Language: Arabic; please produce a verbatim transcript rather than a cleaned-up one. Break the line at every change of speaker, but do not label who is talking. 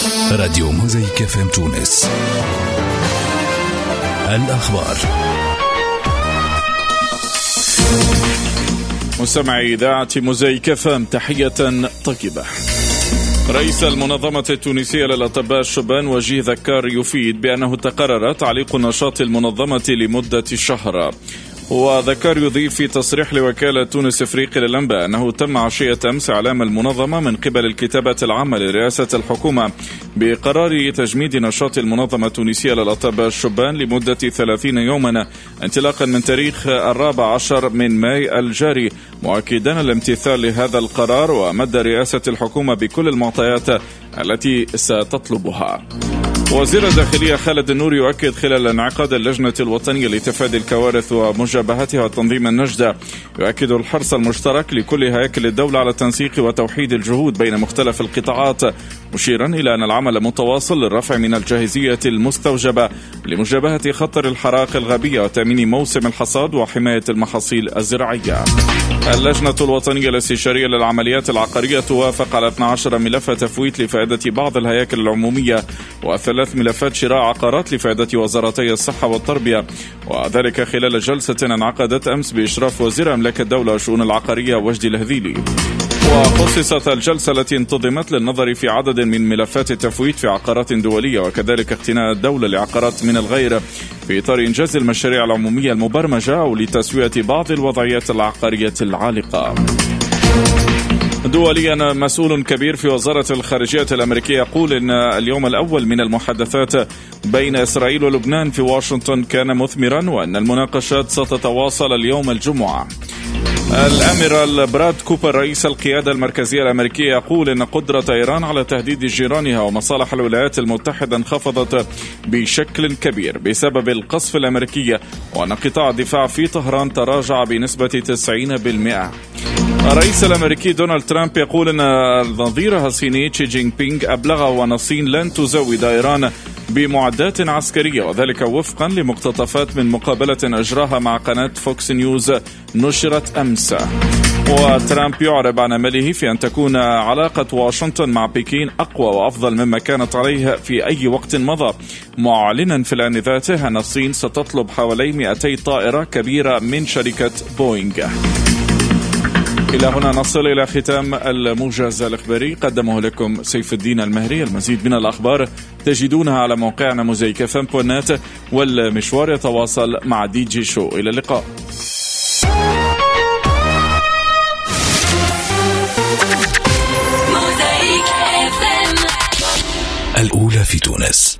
راديو موزايك اف ام تونس. الأخبار.
مستمعي إذاعة موزايك اف ام، تحية طيبة. رئيس المنظمة التونسية للأطباء الشبان وجيه ذكار يفيد بأنه تقرر تعليق نشاط المنظمة لمدة شهر. وذكر يضيف في تصريح لوكالة تونس إفريقيا للأنباء أنه تم عشية أمس إعلام المنظمة من قبل الكتابة العامة لرئاسة الحكومة بقرار تجميد نشاط المنظمة التونسية للأطباء الشبان لمدة ثلاثين يوما انطلاقا من تاريخ الرابع عشر من ماي الجاري، مؤكدا الامتثال لهذا القرار ومد رئاسة الحكومة بكل المعطيات التي ستطلبها. وزير الداخلية خالد النور يؤكد خلال انعقاد اللجنة الوطنية لتفادي الكوارث ومجابهتها وتنظيم النجدة، يؤكد الحرص المشترك لكل هياكل الدولة على تنسيق وتوحيد الجهود بين مختلف القطاعات، مشيرا إلى أن العمل متواصل للرفع من الجاهزية المستوجبة لمجابهة خطر الحرائق الغابية وتأمين موسم الحصاد وحماية المحاصيل الزراعية. اللجنة الوطنية الاستشارية للعمليات العقارية توافق على اثني عشر ملف تفويت لفائدة بعض الهياكل العمومية وثلاث ملفات شراء عقارات لفائدة وزارتي الصحة والتربية، وذلك خلال جلسة انعقدت أمس بإشراف وزير أملاك الدولة والشؤون العقارية وجدي الهذيلي. وخصصت الجلسة التي انتظمت للنظر في عدد من ملفات التفويت في عقارات دولية وكذلك اقتناء الدولة لعقارات من الغير في إطار إنجاز المشاريع العمومية المبرمجة أو لتسوية بعض الوضعيات العقارية العالقة. دوليا، مسؤول كبير في وزارة الخارجية الأمريكية يقول إن اليوم الأول من المحادثات بين إسرائيل ولبنان في واشنطن كان مثمرا وأن المناقشات ستتواصل اليوم الجمعة. الأميرال براد كوبر رئيس القيادة المركزية الأمريكية يقول إن قدرة إيران على تهديد جيرانها ومصالح الولايات المتحدة انخفضت بشكل كبير بسبب القصف الأمريكي، وأن قطاع الدفاع في طهران تراجع بنسبة تسعين بالمئة. الرئيس الأمريكي دونالد ترامب يقول أن نظيرها الصيني شي جين بينغ أبلغه أن الصين لن تزود إيران بمعدات عسكرية، وذلك وفقا لمقتطفات من مقابلة أجراها مع قناة فوكس نيوز نشرت أمس. وترامب يعرب عن أمله في أن تكون علاقة واشنطن مع بكين أقوى وأفضل مما كانت عليه في أي وقت مضى، معلنا في الآن ذاته أن الصين ستطلب حوالي مئتي طائرة كبيرة من شركة بوينغ. إلى هنا نصل إلى ختام الموجز الإخباري، قدمه لكم سيف الدين المهري. المزيد من الأخبار تجدونها على موقعنا موزايك اف ام دوت نت، والمشوار يتواصل مع دي جي شو. إلى اللقاء.
الأولى في تونس.